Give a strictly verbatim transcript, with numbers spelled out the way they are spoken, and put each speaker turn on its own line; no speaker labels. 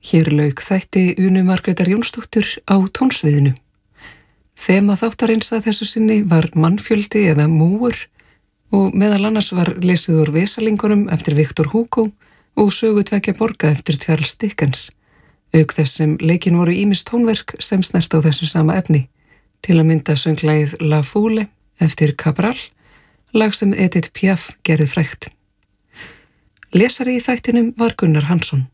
Hér lauk þætti Unu Margrétar Jónsdóttur á tónsviðinu. Þema þáttarins að þessu sinni var mannfjöldi eða múgur og meðal annars var lesið úr Vesalingunum eftir Victor Hugo og Sögu tveggja borga eftir Charles Dickens. Auk þess sem leikin voru ýmis tónverk sem snert á þessu sama efni. Til að mynda sönglægið La Foule eftir Cabral, lag sem Edith Piaf gerði frægt. Lesari í þættinum var Gunnar Hansson.